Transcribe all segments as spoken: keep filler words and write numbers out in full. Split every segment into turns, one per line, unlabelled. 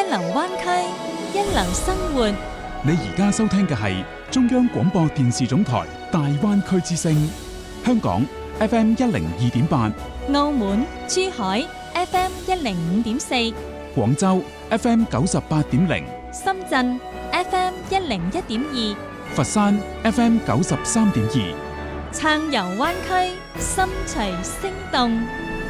流灣區，一流生活。
你而家收聽嘅係中央廣播電視總台大灣區之聲，香港 F M 一零二點八，
澳門、珠海 F M 一零五點四，
廣州 F M 九十八點零，
深圳 F M 一零一點二，
佛山 F M 九十三點二，
撐遊灣區，心隨聲動。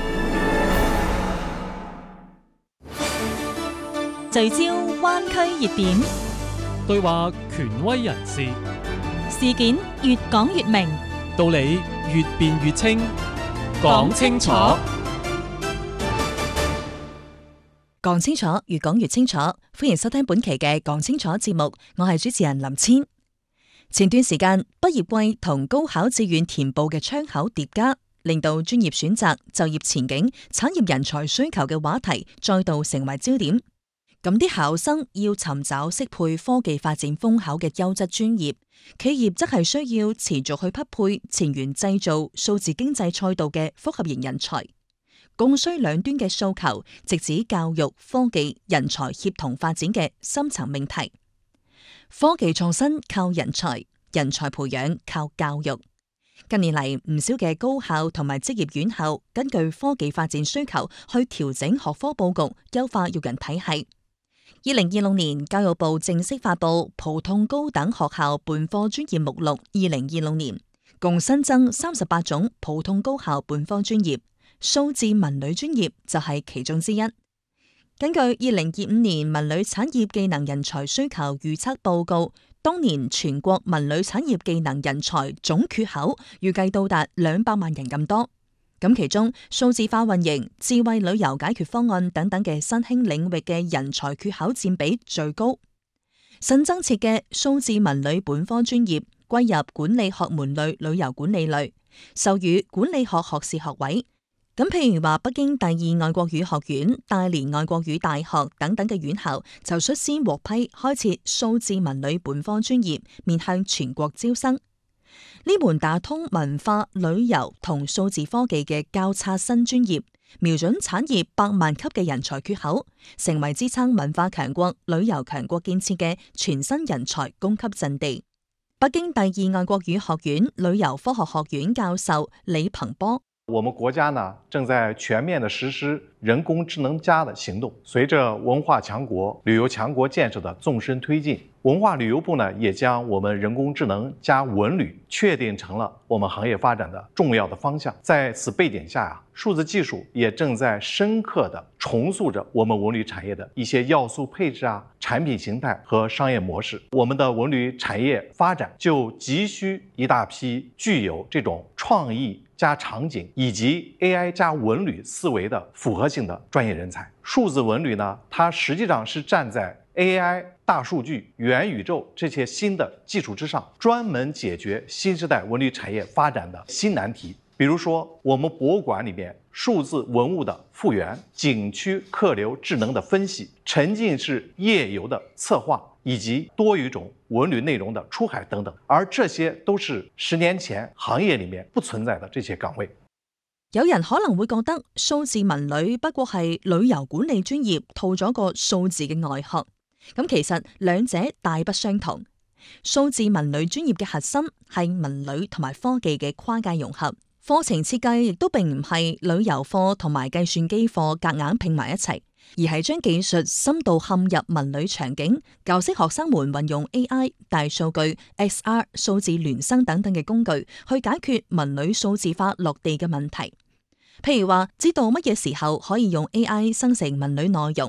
聚焦灣區熱點，
對話權威人士，
事件越講越明，
道理越辯越清，講清楚，
講清楚，越講越清楚。歡迎收聽本期嘅講清楚節目，我係主持人林千。前段時間畢業季同高考志願填報嘅窗口疊加，令到專業選擇、就業前景、產業人才需求嘅話題再度成為焦點。咁啲考生要尋找適配科技發展風口嘅優質專業，企業則係需要持續去匹配前沿製造、數字經濟賽道嘅複合型人才。供需兩端嘅訴求，直指教育、科技、人才協同發展嘅深層命題。科技創新靠人才，人才培養靠教育。近年嚟，唔少嘅高校同埋職業院校根據科技發展需求去調整學科佈局，優化育人體系。二零二六年，教育部正式發布普通高等學校本科專業目錄。二零二六年共新增三十八種普通高校本科專業，數字文旅專業就係其中之一。根據二零二五年文旅產業技能人才需求預測報告，當年全國文旅產業技能人才總缺口預計到達兩百萬人咁多。咁其中數字化運營、智慧旅遊解決方案等等嘅新興領域嘅人才缺口佔比最高。新增設嘅數字文旅本科專業歸入管理學門類旅遊管理類，授予管理學學士學位。咁譬如話北京第二外國語學院、大連外國語大學等等嘅院校就率先獲批開設數字文旅本科專業，面向全國招生。呢門打通文化、旅遊同數字科技嘅交叉新專業，瞄準產業百萬級嘅人才缺口，成為支撐文化強國、旅遊強國建設嘅全新人才供給陣地。北京第二外國語學院旅遊科學學院教授李鵬波：
我們國家呢正在全面的實施人工智能加的行動，隨着文化強國、旅遊強國建設的縱深推進，文化旅遊部呢也將我們人工智能加文旅確定成了我們行業發展的重要的方向。在此背景下呀，數字技術也正在深刻的重塑着我們文旅產業的一些要素配置啊、產品形態和商業模式。我們的文旅產業發展就急需一大批具有這種創意加場景以及 A I 加文旅思維的複合性的專業人才。數字文旅呢，它實際上是站在 A I、大數據、元宇宙這些新的技術之上，專門解決新時代文旅產業發展的新難題。比如說，我們博物館裏面數字文物的復原、景區客流智能的分析、沉浸式夜遊的策劃，以及多語種文旅內容的出海等等，而這些都是十年前行業裏面不存在的這些崗位。
有人可能會覺得數字文旅不過係旅遊管理專業套咗個數字嘅外殼，咁其實兩者大不相同。數字文旅專業嘅核心係文旅同埋科技嘅跨界融合，課程設計亦都並唔係旅遊課同埋計算機課夾硬拼埋一齊，而係將技術深度嵌入文旅場景，教識學生們運用 A I、大數據、X R、數字孿生等等嘅工具去解決文旅數字化落地嘅問題。譬如話，知道乜嘢時候可以用 A I 生成文旅內容，